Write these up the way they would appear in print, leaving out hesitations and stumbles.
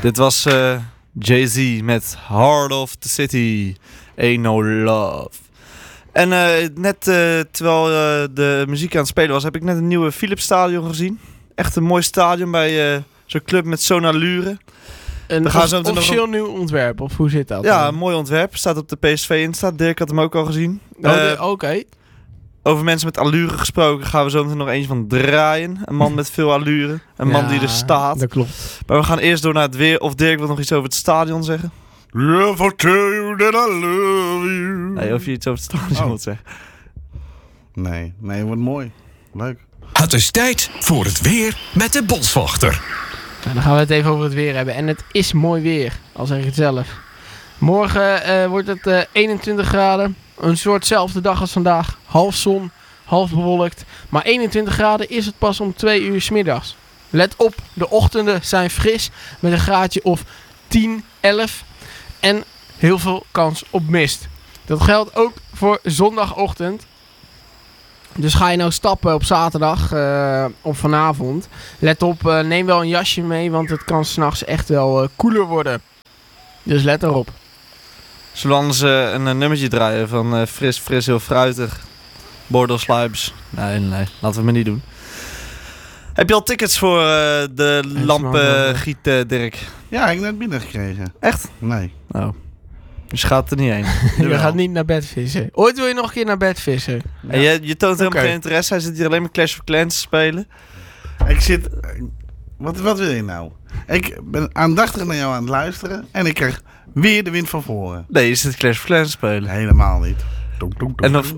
Dit was Jay-Z met Heart of the City, Ain't No Love. En net terwijl de muziek aan het spelen was, heb ik net een nieuwe Philips Stadion gezien. Echt een mooi stadion bij zo'n club met zo'n allure. Een officieel nieuw ontwerp, of hoe zit dat? Ja, een mooi ontwerp. Staat op de PSV in staat. Dirk had hem ook al gezien. Oké. Over mensen met allure gesproken gaan we zo meteen nog eentje van draaien. Een man met veel allure. Een man die er staat. Dat klopt. Maar we gaan eerst door naar het weer. Of Dirk wil nog iets over het stadion zeggen? If I tell you that I love you. Nee, of je iets over het stadion wilt zeggen. Nee, wordt mooi. Leuk. Het is tijd voor het weer met de Boswachter. Nou, dan gaan we het even over het weer hebben. En het is mooi weer, al zeg ik het zelf. Morgen wordt het 21 graden. Een soortzelfde dag als vandaag. Half zon, half bewolkt. Maar 21 graden is het pas om 2 uur 's middags. Let op, de ochtenden zijn fris met een graadje of 10, 11. En heel veel kans op mist. Dat geldt ook voor zondagochtend. Dus ga je nou stappen op zaterdag of vanavond. Let op, neem wel een jasje mee, want het kan 's nachts echt wel koeler worden. Dus let erop. Zullen we anders een nummertje draaien van fris, heel fruitig. Bordeaux Slimes. Nee, laten we maar niet doen. Heb je al tickets voor de lampengiet, Dirk? Ja, ik heb net binnengekregen. Echt? Nee. Oh. Dus je gaat er niet heen. Je gaat niet naar bed vissen. Ooit wil je nog een keer naar bed vissen? Ja. En je toont helemaal geen interesse. Hij zit hier alleen maar Clash of Clans te spelen. Ik zit... Wat wil je nou? Ik ben aandachtig naar jou aan het luisteren. En ik krijg weer de wind van voren. Nee, je zit Clash of Clans te spelen. Helemaal niet. En of...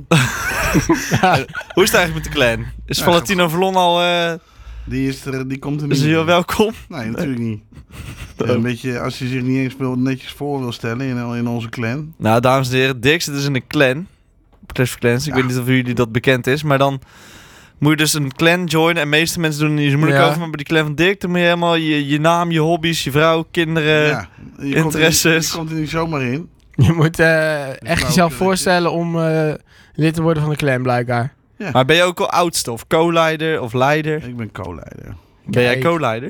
Hoe is het eigenlijk met de clan? Is Valentino Verlon al... Die komt er niet. Is hij al welkom? Nee, natuurlijk niet. Een beetje, als hij zich niet eens netjes voor wil stellen in onze clan. Nou, dames en heren, Dirk zit dus in een clan. Clash of Clans. Ik weet niet of jullie dat bekend is. Maar dan moet je dus een clan joinen. En de meeste mensen doen er niet zo moeilijk over. Maar bij die clan van Dirk, dan moet je helemaal je naam, je hobby's, je vrouw, kinderen, interesses. Je komt er niet zomaar in. Je moet echt jezelf voorstellen om lid te worden van de clan, blijkbaar. Ja. Maar ben je ook al oudste of co-leider of leider? Ik ben co-leider. Ben jij co-leider?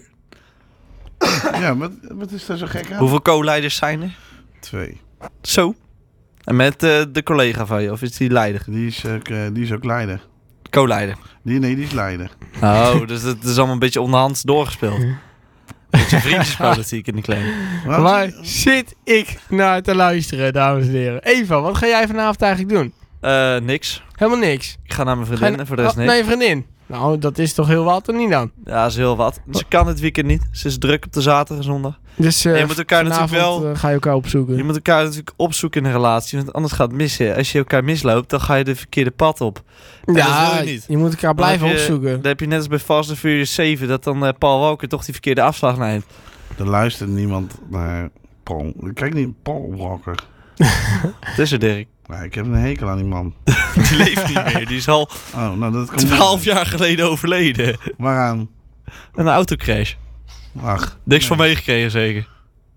Ja, wat is daar zo gek aan? Hoeveel co-leiders zijn er? 2. Zo. En met de collega van je, of is die leider? Die is ook leider. Co-leider? Die is leider. Oh, dus het is allemaal een beetje onderhands doorgespeeld. Beetje vriendjespolitiek in die clan. Waar zit ik naar te luisteren, dames en heren? Eva, wat ga jij vanavond eigenlijk doen? Niks. Helemaal niks? Ik ga naar mijn vriendin en voor de rest niks. Naar je vriendin? Nou, dat is toch heel wat, of niet dan? Ja, dat is heel wat. Ze kan het weekend niet. Ze is druk op de zaterdag en zondag. Dus je moet elkaar natuurlijk wel... ga je elkaar opzoeken. Je moet elkaar natuurlijk opzoeken in een relatie, want anders gaat het missen. Als je elkaar misloopt, dan ga je de verkeerde pad op. En ja, dat wil je niet. Je moet elkaar blijven opzoeken. Dan heb je net als bij Fast and Furious 7, dat dan Paul Walker toch die verkeerde afslag neemt. Er luistert niemand naar Paul. Kijk niet, Paul Walker. Het is er, Dirk. Nee, ik heb een hekel aan die man. Die leeft niet meer. Die is al 12 jaar geleden overleden. Waaraan? Een autocrash. Ach. Niks van meegekregen zeker.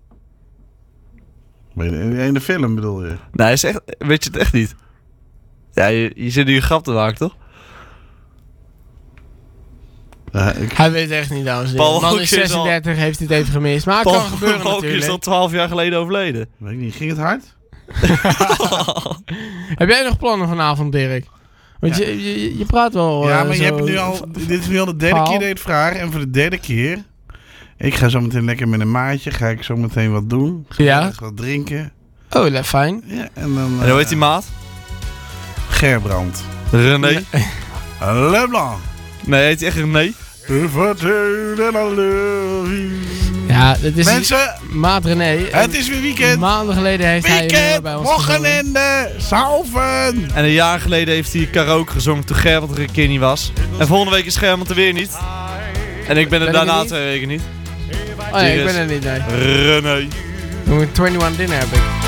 In de film bedoel je? Nee, is echt, weet je het echt niet? Ja, je zit nu een grap te maken, toch? Hij weet echt niet, dames en heren. De man is 36, heeft dit even gemist. Maar het kan gebeuren Paul natuurlijk. Is al 12 jaar geleden overleden. Weet ik niet. Ging het hard? Heb jij nog plannen vanavond, Dirk? Want ja. je praat wel. Ja, maar je hebt nu al. Dit is nu al de derde keer dat je het vraagt. En voor de derde keer. Ik ga zo meteen lekker met een maatje. Ga ik zo meteen wat doen. Ga wat drinken. Oh, fijn. Ja, en dan. En hoe heet die maat? Gerbrand. René. Leblanc. Nee, heet hij echt René? Ja, dit is mensen, maat René. Het is weer weekend. Maanden geleden heeft hij bij ons wochenende, saufen. En een jaar geleden heeft hij karaoke gezongen toen Gerbrand er een keer niet was. En volgende week is Gerbrand er weer niet. En ik ben er daarna 2 weken niet. Oh nee, ik ben er niet, nee. René. 21 dinner heb ik.